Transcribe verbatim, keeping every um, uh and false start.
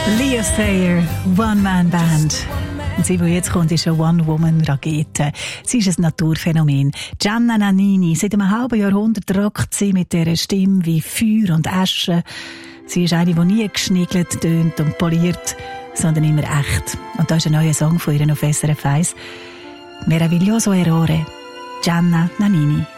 Lea Sayer, One-Man-Band. Und sie, die jetzt kommt, ist eine One-Woman-Rakete. Sie ist ein Naturphänomen. Gianna Nannini, seit einem halben Jahrhundert rockt sie mit dieser Stimme wie Feuer und Asche. Sie ist eine, die nie geschniegelt, tönt und poliert, sondern immer echt. Und da ist ein neuer Song von ihr auf S R F eins. Meraviglioso errore. Gianna Nannini.